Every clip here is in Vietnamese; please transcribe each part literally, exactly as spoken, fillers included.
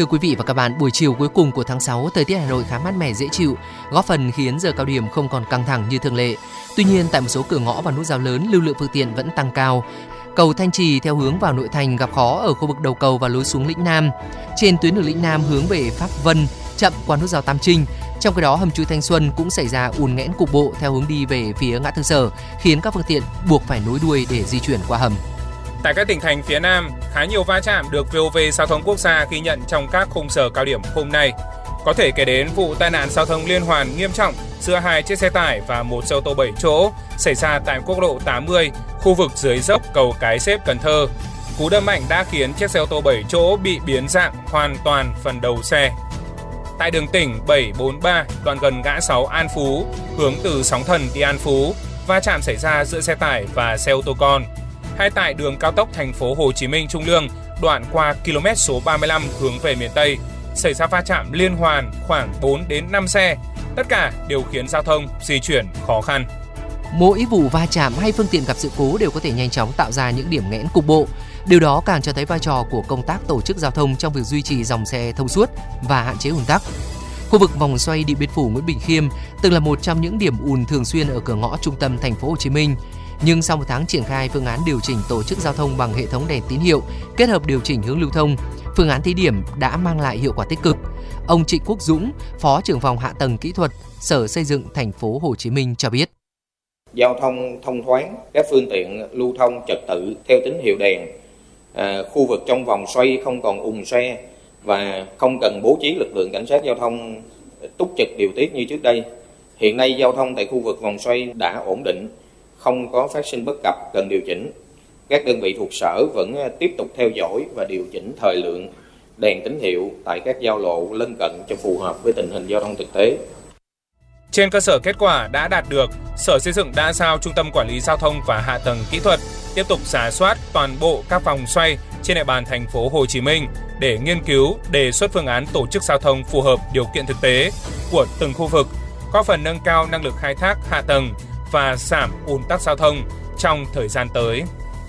Thưa quý vị và các bạn, buổi chiều cuối cùng của tháng sáu, thời tiết Hà Nội khá mát mẻ dễ chịu, góp phần khiến giờ cao điểm không còn căng thẳng như thường lệ. Tuy nhiên, tại một số cửa ngõ và nút giao lớn, lưu lượng phương tiện vẫn tăng cao. Cầu Thanh Trì theo hướng vào nội thành gặp khó ở khu vực đầu cầu và lối xuống Lĩnh Nam. Trên tuyến đường Lĩnh Nam hướng về Pháp Vân chậm qua nút giao Tam Trinh. Trong khi đó, hầm chui Thanh Xuân cũng xảy ra ùn nghẽn cục bộ theo hướng đi về phía ngã tư Sở, khiến các phương tiện buộc phải nối đuôi để di chuyển qua hầm. Tại các tỉnh thành phía Nam, khá nhiều va chạm được vê o vê Giao thông Quốc gia ghi nhận trong các khung giờ cao điểm hôm nay. Có thể kể đến vụ tai nạn giao thông liên hoàn nghiêm trọng giữa hai chiếc xe tải và một xe ô tô bảy chỗ xảy ra tại quốc lộ tám mươi, khu vực dưới dốc cầu Cái Xếp, Cần Thơ. Cú đâm mạnh đã khiến chiếc xe ô tô bảy chỗ bị biến dạng hoàn toàn phần đầu xe. Tại đường tỉnh bảy bốn ba, đoạn gần ngã sáu An Phú, hướng từ Sóng Thần đi An Phú, va chạm xảy ra giữa xe tải và xe ô tô con. Hay tại đường cao tốc thành phố Hồ Chí Minh Trung Lương, đoạn qua km số ba mươi lăm hướng về miền Tây, xảy ra va chạm liên hoàn khoảng bốn đến năm xe. Tất cả đều khiến giao thông di chuyển khó khăn. Mỗi vụ va chạm hay phương tiện gặp sự cố đều có thể nhanh chóng tạo ra những điểm nghẽn cục bộ. Điều đó càng cho thấy vai trò của công tác tổ chức giao thông trong việc duy trì dòng xe thông suốt và hạn chế ùn tắc. Khu vực vòng xoay Điện Biên Phủ, Nguyễn Bình Khiêm từng là một trong những điểm ùn thường xuyên ở cửa ngõ trung tâm thành phố Hồ Chí Minh. Nhưng sau một tháng triển khai phương án điều chỉnh tổ chức giao thông bằng hệ thống đèn tín hiệu kết hợp điều chỉnh hướng lưu thông, phương án thí điểm đã mang lại hiệu quả tích cực. Ông Trịnh Quốc Dũng, Phó trưởng phòng hạ tầng kỹ thuật, Sở Xây dựng thành phố Hồ Chí Minh cho biết: Giao thông thông thoáng, các phương tiện lưu thông trật tự theo tín hiệu đèn, à, khu vực trong vòng xoay không còn ùn xe và không cần bố trí lực lượng cảnh sát giao thông túc trực điều tiết như trước đây. Hiện nay giao thông tại khu vực vòng xoay đã ổn định, không có phát sinh bất cập cần điều chỉnh. Các đơn vị thuộc sở vẫn tiếp tục theo dõi và điều chỉnh thời lượng đèn tín hiệu tại các giao lộ lân cận cho phù hợp với tình hình giao thông thực tế. Trên cơ sở kết quả đã đạt được, Sở Xây dựng đã giao Trung tâm Quản lý Giao thông và Hạ tầng Kỹ thuật tiếp tục rà soát toàn bộ các vòng xoay trên địa bàn thành phố Hồ Chí Minh để nghiên cứu, đề xuất phương án tổ chức giao thông phù hợp điều kiện thực tế của từng khu vực, góp phần nâng cao năng lực khai thác hạ tầng và giảm ùn tắc giao thông trong thời gian tới.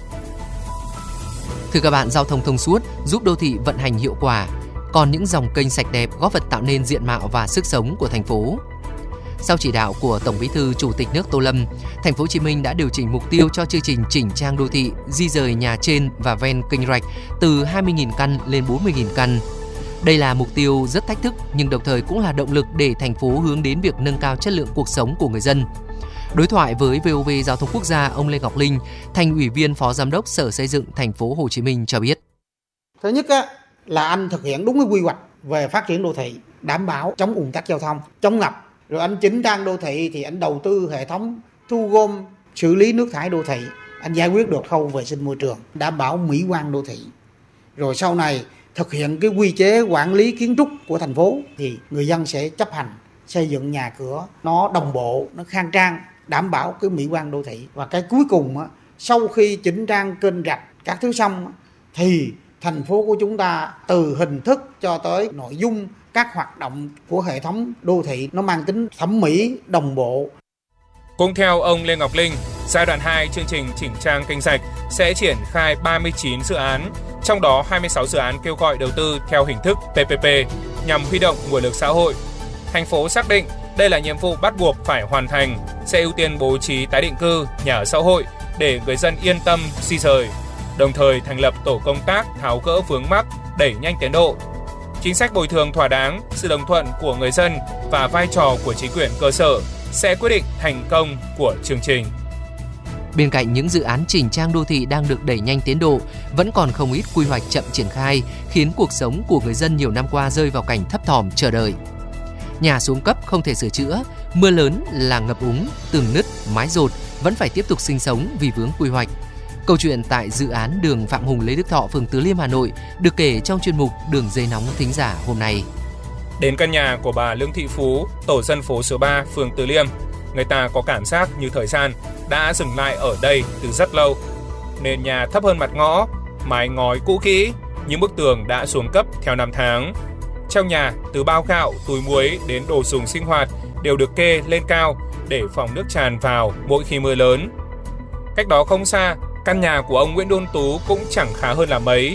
Thưa các bạn, giao thông thông suốt giúp đô thị vận hành hiệu quả, còn những dòng kênh sạch đẹp góp phần tạo nên diện mạo và sức sống của thành phố. Sau chỉ đạo của Tổng Bí thư Chủ tịch nước Tô Lâm, thành phố Hồ Chí Minh đã điều chỉnh mục tiêu cho chương trình chỉnh trang đô thị, di dời nhà trên và ven kênh rạch từ hai mươi nghìn căn lên bốn mươi nghìn căn. Đây là mục tiêu rất thách thức nhưng đồng thời cũng là động lực để thành phố hướng đến việc nâng cao chất lượng cuộc sống của người dân. Đối thoại với vê o vê Giao thông Quốc gia, ông Lê Ngọc Linh, Thành ủy viên Phó Giám đốc Sở Xây dựng thành phố Hồ Chí Minh cho biết: Thứ nhất á, là anh thực hiện đúng cái quy hoạch về phát triển đô thị, đảm bảo chống ùn tắc giao thông, chống ngập. Rồi anh chỉnh trang đô thị thì anh đầu tư hệ thống thu gom, xử lý nước thải đô thị, anh giải quyết được khâu vệ sinh môi trường, đảm bảo mỹ quan đô thị. Rồi sau này thực hiện cái quy chế quản lý kiến trúc của thành phố thì người dân sẽ chấp hành xây dựng nhà cửa nó đồng bộ, nó khang trang, đảm bảo cái mỹ quan đô thị. Và cái cuối cùng á, sau khi chỉnh trang kênh rạch các thứ xong thì thành phố của chúng ta từ hình thức cho tới nội dung các hoạt động của hệ thống đô thị nó mang tính thẩm mỹ đồng bộ. Cũng theo ông Lê Ngọc Linh, giai đoạn hai chương trình chỉnh trang kênh rạch sẽ triển khai ba mươi chín dự án, trong đó hai mươi sáu dự án kêu gọi đầu tư theo hình thức pê pê pê nhằm huy động nguồn lực xã hội. Thành phố xác định đây là nhiệm vụ bắt buộc phải hoàn thành, sẽ ưu tiên bố trí tái định cư, nhà ở xã hội để người dân yên tâm di rời, đồng thời thành lập tổ công tác tháo gỡ vướng mắc, đẩy nhanh tiến độ. Chính sách bồi thường thỏa đáng, sự đồng thuận của người dân và vai trò của chính quyền cơ sở sẽ quyết định thành công của chương trình. Bên cạnh những dự án chỉnh trang đô thị đang được đẩy nhanh tiến độ, vẫn còn không ít quy hoạch chậm triển khai, khiến cuộc sống của người dân nhiều năm qua rơi vào cảnh thấp thỏm chờ đợi. Nhà xuống cấp không thể sửa chữa, mưa lớn là ngập úng, tường nứt, mái dột vẫn phải tiếp tục sinh sống vì vướng quy hoạch. Câu chuyện tại dự án đường Phạm Hùng Lê Đức Thọ, phường Tứ Liêm, Hà Nội được kể trong chuyên mục Đường dây nóng thính giả hôm nay. Đến căn nhà của bà Lương Thị Phú, tổ dân phố số ba, phường Tứ Liêm, người ta có cảm giác như thời gian đã dừng lại ở đây từ rất lâu. Nền nhà thấp hơn mặt ngõ, mái ngói cũ kỹ, những bức tường đã xuống cấp theo năm tháng. Trong nhà, từ bao gạo, túi muối đến đồ dùng sinh hoạt đều được kê lên cao để phòng nước tràn vào mỗi khi mưa lớn. Cách đó không xa, căn nhà của ông Nguyễn Đôn Tú cũng chẳng khá hơn là mấy.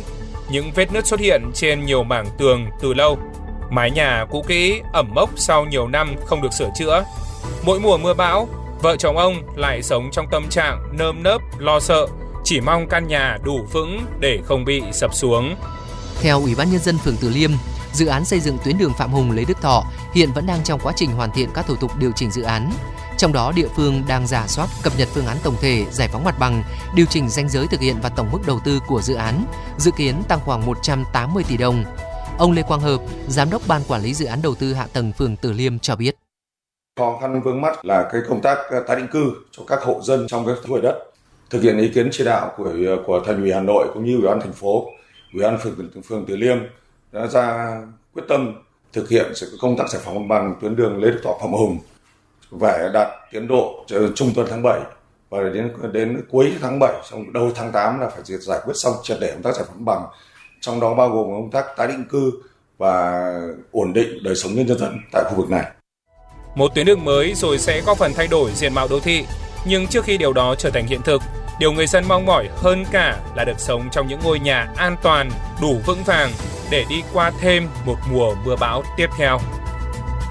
những vết nứt xuất hiện trên nhiều mảng tường từ lâu. Mái nhà cũ kỹ, ẩm mốc sau nhiều năm không được sửa chữa. Mỗi mùa mưa bão, vợ chồng ông lại sống trong tâm trạng nơm nớp, lo sợ, chỉ mong căn nhà đủ vững để không bị sập xuống. Theo Ủy ban Nhân dân phường Từ Liêm, dự án xây dựng tuyến đường Phạm Hùng - Lê Đức Thọ hiện vẫn đang trong quá trình hoàn thiện các thủ tục điều chỉnh dự án. Trong đó, địa phương đang rà soát, cập nhật phương án tổng thể, giải phóng mặt bằng, điều chỉnh ranh giới thực hiện và tổng mức đầu tư của dự án, dự kiến tăng khoảng một trăm tám mươi tỷ đồng. Ông Lê Quang Hợp, Giám đốc Ban Quản lý Dự án Đầu tư Hạ tầng phường Từ Liêm cho biết. Khó khăn vướng mắt là cái công tác tái định cư cho các hộ dân trong cái thu hồi đất. Thực hiện ý kiến chỉ đạo của của Thành ủy Hà Nội cũng như Ủy ban thành phố, Ủy ban phường phường Từ Liêm đã ra quyết tâm thực hiện công tác giải phóng mặt bằng tuyến đường Lê Đức Thọ - Phạm Hùng phải đạt tiến độ trung tuần tháng bảy và đến đến cuối tháng bảy, xong đầu tháng tám là phải giải quyết xong triệt để công tác giải phóng mặt bằng, trong đó bao gồm công tác tái định cư và ổn định đời sống nhân dân tại khu vực này. Một tuyến đường mới rồi sẽ góp phần thay đổi diện mạo đô thị, nhưng trước khi điều đó trở thành hiện thực, điều người dân mong mỏi hơn cả là được sống trong những ngôi nhà an toàn, đủ vững vàng để đi qua thêm một mùa mưa bão tiếp theo.